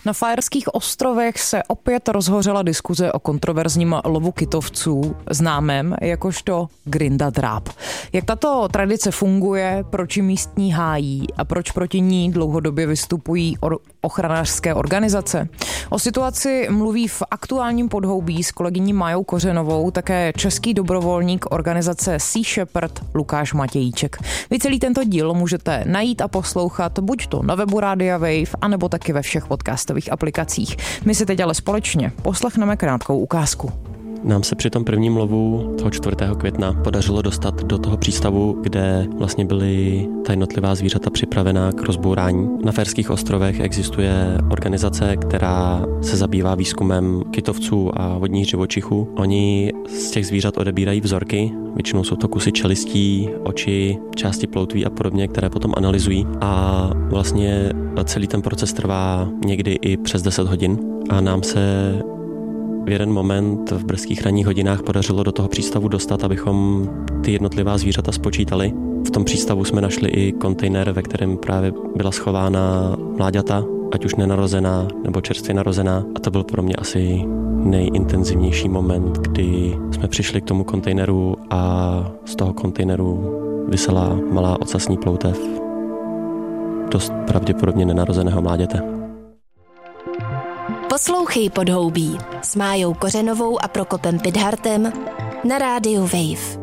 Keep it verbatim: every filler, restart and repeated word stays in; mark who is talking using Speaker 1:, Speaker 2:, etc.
Speaker 1: Na Faerských ostrovech se opět rozhořela diskuze o kontroverzním lovu kytovců, známém jakožto grindadráp. Jak tato tradice funguje, proč ji místní hájí a proč proti ní dlouhodobě vystupují or- ochranářské organizace? O situaci mluví v aktuálním podhoubí s kolegyní Majou Kořenovou také český dobrovolník organizace Sea Shepherd Lukáš Matějíček. Vy celý tento díl můžete najít a poslouchat buď to na webu Rádia Wave, anebo taky ve všech podcastových aplikacích. My si teď ale společně poslechneme krátkou ukázku.
Speaker 2: Nám se při tom prvním lovu toho čtvrtého května podařilo dostat do toho přístavu, kde vlastně byly ta jednotlivá zvířata připravená k rozbourání. Na Faerských ostrovech existuje organizace, která se zabývá výzkumem kytovců a vodních živočichů. Oni z těch zvířat odebírají vzorky, většinou jsou to kusy čelistí, oči, části ploutví a podobně, které potom analyzují a vlastně celý ten proces trvá někdy i přes deset hodin a nám se v jeden moment v brzkých ranních hodinách podařilo do toho přístavu dostat, abychom ty jednotlivá zvířata spočítali. V tom přístavu jsme našli i kontejner, ve kterém právě byla schována mláďata, ať už nenarozená nebo čerstvě narozená. A to byl pro mě asi nejintenzivnější moment, kdy jsme přišli k tomu kontejneru a z toho kontejneru visela malá ocasní ploutev dost pravděpodobně nenarozeného mláděte.
Speaker 3: Poslouchej Podhoubí s Májou Kořenovou a Prokopem Pidhartem na rádiu Wave.